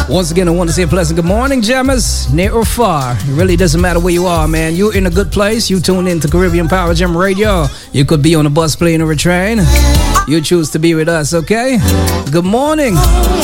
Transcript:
Once again, I want to say a pleasant good morning, jammers, near or far. It really doesn't matter where you are, man. You're in a good place. You tune in to Caribbean Power Jam Radio. You could be on a bus, plane, or a train. You choose to be with us, okay? Good morning.